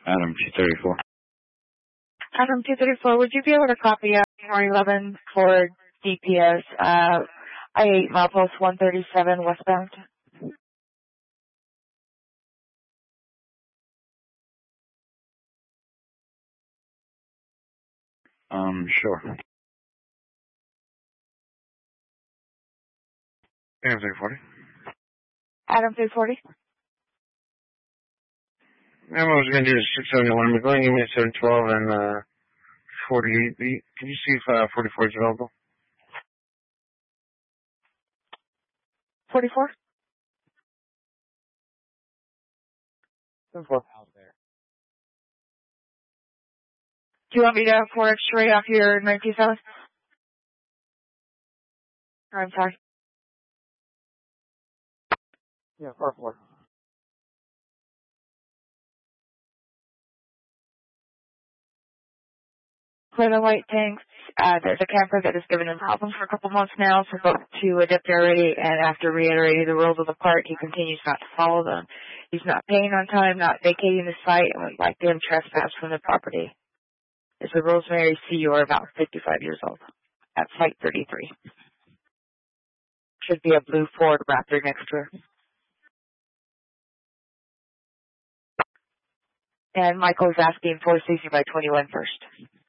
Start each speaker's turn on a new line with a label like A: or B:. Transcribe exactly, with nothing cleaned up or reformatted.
A: Adam two thirty-four.
B: Adam two thirty-four, would you be able to copy out four eleven for D P S, uh, I eight milepost one thirty-seven westbound?
A: Um, sure.
C: Adam three forty.
B: Adam three forty?
C: Now what I was going to do is six seventy-one. We're going to give me a seven twelve and uh, forty-eight. Can you see if uh, forty-four is available?
B: forty-four?
C: seven twelve.
B: Do you want me to have four X-ray off your ninety-seven? I'm sorry.
C: Yeah, four four.
B: For the white tanks, uh, there's a camper that has given him problems for a couple months now, so spoke to a deputy, and after reiterating the rules of the park, he continues not to follow them. He's not paying on time, not vacating the site, and would like him trespass from the property. It's a Rosemary C U R, about fifty-five years old, at Site thirty-three. Should be a blue Ford Raptor next to her. And Michael's asking for sixty by twenty-one first.